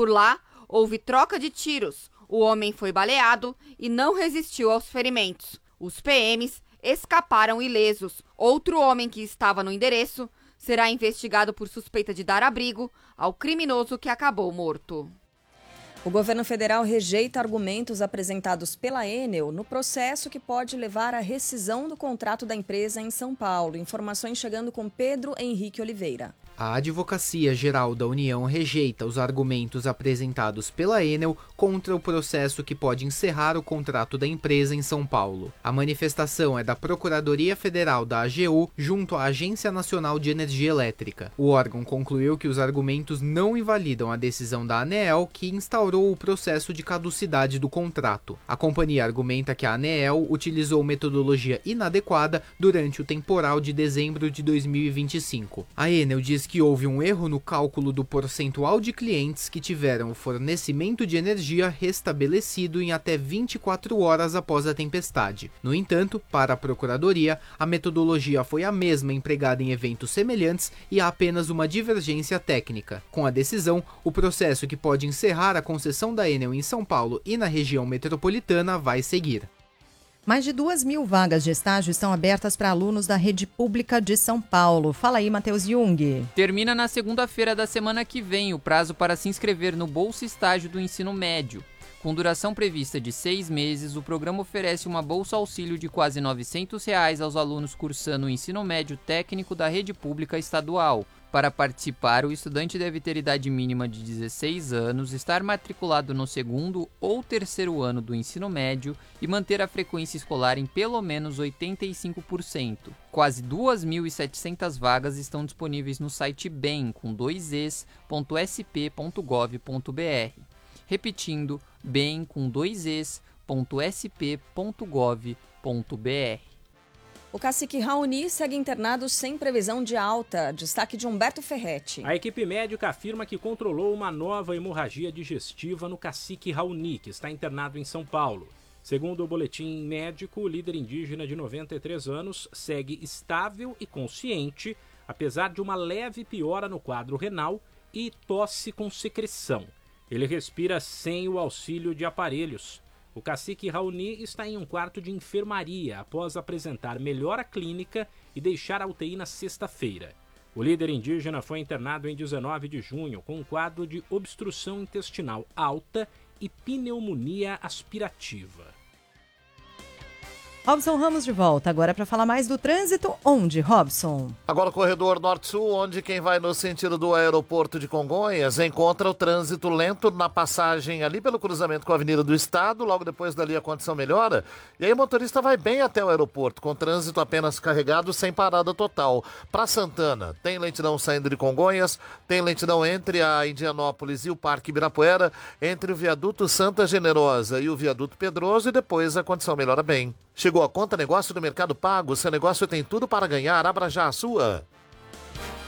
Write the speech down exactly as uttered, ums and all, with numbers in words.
Por lá, houve troca de tiros. O homem foi baleado e não resistiu aos ferimentos. Os P Ms escaparam ilesos. Outro homem que estava no endereço será investigado por suspeita de dar abrigo ao criminoso que acabou morto. O governo federal rejeita argumentos apresentados pela Enel no processo que pode levar à rescisão do contrato da empresa em São Paulo. Informações chegando com Pedro Henrique Oliveira. A Advocacia Geral da União rejeita os argumentos apresentados pela Enel contra o processo que pode encerrar o contrato da empresa em São Paulo. A manifestação é da Procuradoria Federal da A G U junto à Agência Nacional de Energia Elétrica. O órgão concluiu que os argumentos não invalidam a decisão da ANEEL, que instaurou o processo de caducidade do contrato. A companhia argumenta que a ANEEL utilizou metodologia inadequada durante o temporal de dezembro de dois mil e vinte e cinco. A Enel diz que houve um erro no cálculo do percentual de clientes que tiveram o fornecimento de energia restabelecido em até vinte e quatro horas após a tempestade. No entanto, para a Procuradoria, a metodologia foi a mesma empregada em eventos semelhantes e há apenas uma divergência técnica. Com a decisão, o processo que pode encerrar a concessão da Enel em São Paulo e na região metropolitana vai seguir. Mais de duas mil vagas de estágio estão abertas para alunos da rede pública de São Paulo. Fala aí, Matheus Jung. Termina na segunda-feira da semana que vem o prazo para se inscrever no Bolsa Estágio do Ensino Médio. Com duração prevista de seis meses, o programa oferece uma bolsa auxílio de quase novecentos reais aos alunos cursando o ensino médio técnico da rede pública estadual. Para participar, o estudante deve ter idade mínima de dezesseis anos, estar matriculado no segundo ou terceiro ano do ensino médio e manter a frequência escolar em pelo menos oitenta e cinco por cento. Quase duas mil e setecentas vagas estão disponíveis no site bem com dois es ponto s p ponto gov ponto b r. Repetindo, bem com dois es ponto s p ponto gov ponto b r. O cacique Raoni segue internado sem previsão de alta. Destaque de Humberto Ferretti. A equipe médica afirma que controlou uma nova hemorragia digestiva no cacique Raoni, que está internado em São Paulo. Segundo o boletim médico, o líder indígena de noventa e três anos segue estável e consciente, apesar de uma leve piora no quadro renal e tosse com secreção. Ele respira sem o auxílio de aparelhos. O cacique Raoni está em um quarto de enfermaria após apresentar melhora clínica e deixar a U T I na sexta-feira. O líder indígena foi internado em dezenove de junho com um quadro de obstrução intestinal alta e pneumonia aspirativa. Robson Ramos de volta, agora para falar mais do trânsito. Onde, Robson? Agora o corredor Norte-Sul, onde quem vai no sentido do aeroporto de Congonhas encontra o trânsito lento na passagem ali pelo cruzamento com a Avenida do Estado, logo depois dali a condição melhora, e aí o motorista vai bem até o aeroporto, com trânsito apenas carregado, sem parada total. Para Santana, tem lentidão saindo de Congonhas, tem lentidão entre a Indianópolis e o Parque Ibirapuera, entre o viaduto Santa Generosa e o viaduto Pedroso, e depois a condição melhora bem. Chegou a conta negócio do Mercado Pago, seu negócio tem tudo para ganhar, abra já a sua.